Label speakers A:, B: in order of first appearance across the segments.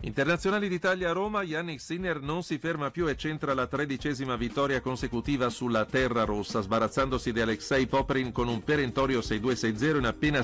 A: Internazionali d'Italia a Roma, Jannik Sinner non si ferma più e centra la 13ª vittoria consecutiva sulla terra rossa, sbarazzandosi di Alexei Poprin con un perentorio 6-2-6-0 in appena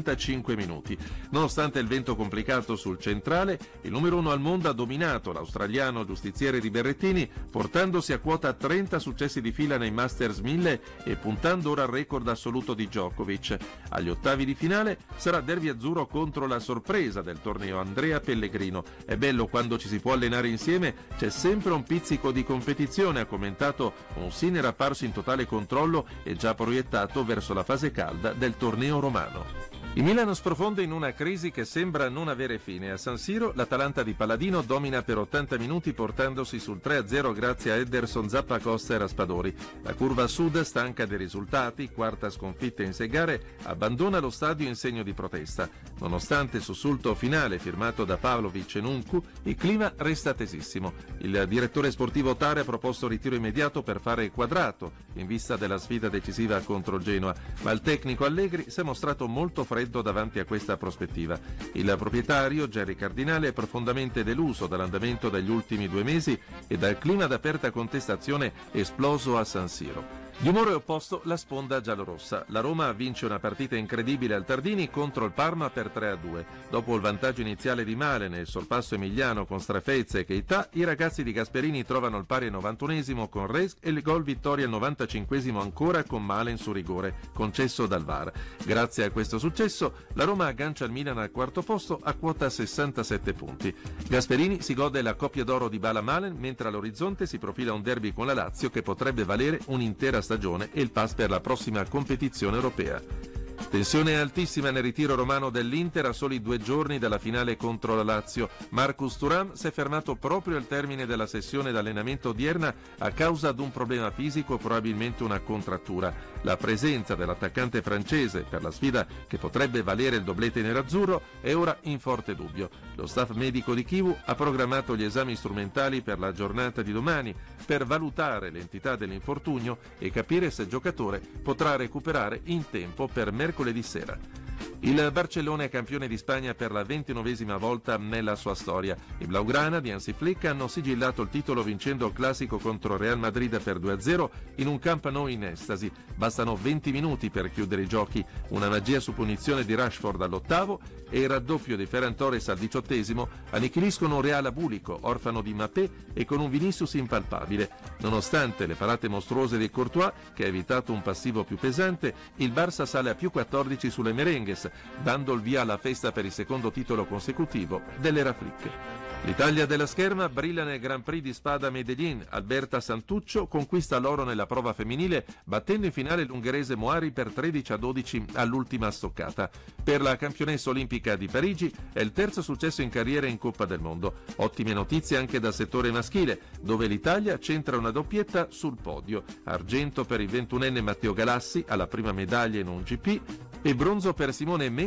A: 65 minuti. Nonostante il vento complicato sul centrale, il numero 1 al mondo ha dominato l'australiano giustiziere di Berrettini, portandosi a quota 30 successi di fila nei Masters 1000 e puntando ora al record assoluto di Djokovic. Agli ottavi di finale sarà derby azzurro contro la sorpresa del torneo, Andrea Pellegrino. È bello quando ci si può allenare insieme, c'è sempre un pizzico di competizione, ha commentato un Sinner apparso in totale controllo e già proiettato verso la fase calda del torneo romano. Il Milan sprofonda in una crisi che sembra non avere fine. A San Siro l'Atalanta di Palladino domina per 80 minuti portandosi sul 3-0 grazie a Ederson, Zappacosta e Raspadori. La curva sud, stanca dei risultati, quarta sconfitta in 6 gare, abbandona lo stadio in segno di protesta. Nonostante il sussulto finale firmato da Pavlovic e Nuncu, il clima resta tesissimo. Il direttore sportivo Tare ha proposto ritiro immediato per fare quadrato in vista della sfida decisiva contro Genoa, ma il tecnico Allegri si è mostrato molto freddo davanti a questa prospettiva. Il proprietario, Gerry Cardinale, è profondamente deluso dall'andamento degli ultimi 2 mesi e dal clima d'aperta contestazione esploso a San Siro. Di umore opposto la sponda giallorossa. La Roma vince una partita incredibile al Tardini contro il Parma per 3-2. Dopo il vantaggio iniziale di Malen e il sorpasso emiliano con Strafezza e Keita, i ragazzi di Gasperini trovano il pari al 91esimo con Reis e il gol vittoria al 95esimo ancora con Malen su rigore, concesso dal VAR. Grazie a questo successo, la Roma aggancia il Milan al quarto posto a quota 67 punti. Gasperini si gode la coppia d'oro di Bala Malen, mentre all'orizzonte si profila un derby con la Lazio che potrebbe valere un'intera stagione e il pass per la prossima competizione europea. Tensione altissima nel ritiro romano dell'Inter a soli 2 giorni dalla finale contro la Lazio. Marcus Thuram si è fermato proprio al termine della sessione d'allenamento odierna a causa di un problema fisico, probabilmente una contrattura. La presenza dell'attaccante francese per la sfida che potrebbe valere il doblete nerazzurro è ora in forte dubbio. Lo staff medico di Chivu ha programmato gli esami strumentali per la giornata di domani per valutare l'entità dell'infortunio e capire se il giocatore potrà recuperare in tempo per mercoledì sera. Il Barcellona è campione di Spagna per la 29esima volta nella sua storia. I Blaugrana di Hansi Flick hanno sigillato il titolo vincendo il classico contro Real Madrid per 2-0 in un Camp Nou in estasi. Bastano 20 minuti per chiudere i giochi, una magia su punizione di Rashford all'8° e il raddoppio di Ferran Torres al 18° annichiliscono un Real abulico, orfano di Mbappé e con un Vinicius impalpabile. Nonostante le parate mostruose di Courtois, che ha evitato un passivo più pesante, il Barça sale a più 14 sulle merengues, dando il via alla festa per il secondo titolo consecutivo dell'era Flick. L'Italia della scherma brilla nel Grand Prix di Spada Medellin. Alberta Santuccio conquista l'oro nella prova femminile, battendo in finale l'ungherese Moari per 13-12 all'ultima stoccata. Per la campionessa olimpica di Parigi è il terzo successo in carriera in Coppa del Mondo. Ottime notizie anche dal settore maschile, dove l'Italia centra una doppietta sul podio. Argento per il 21enne Matteo Galassi alla prima medaglia in un GP e bronzo per Simone